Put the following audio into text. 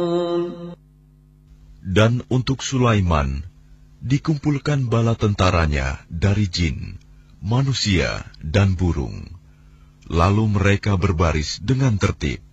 Dan untuk Sulaiman dikumpulkan bala tentaranya dari jin, manusia, dan burung. Lalu mereka berbaris dengan tertib.